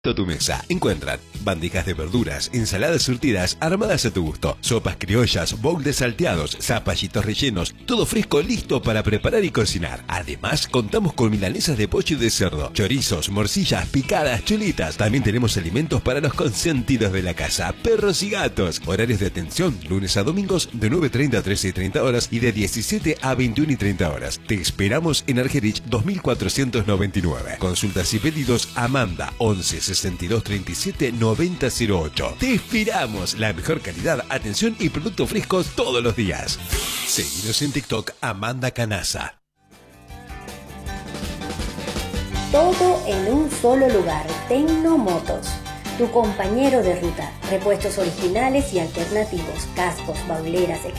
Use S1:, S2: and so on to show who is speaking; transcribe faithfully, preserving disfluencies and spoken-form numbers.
S1: A tu mesa encuentran bandejas de verduras, ensaladas surtidas armadas a tu gusto, sopas criollas, bowl de salteados, zapallitos rellenos, todo fresco listo para preparar y cocinar. Además contamos con milanesas de pollo y de cerdo, chorizos, morcillas, picadas, chulitas. También tenemos alimentos para los consentidos de la casa, perros y gatos. Horarios de atención lunes a domingos de nueve treinta a trece y treinta horas y de diecisiete a veintiuna y treinta horas. Te esperamos en Argerich dos mil cuatrocientos noventa y nueve. Consultas y pedidos Amanda once sesenta y dos treinta y siete noventa cero ocho. Te esperamos. La mejor calidad, atención y productos frescos todos los días. Seguinos en TikTok Amanda Canaza.
S2: Todo en un solo lugar. Tecnomotos, tu compañero de ruta. Repuestos originales y alternativos, cascos, bauleras,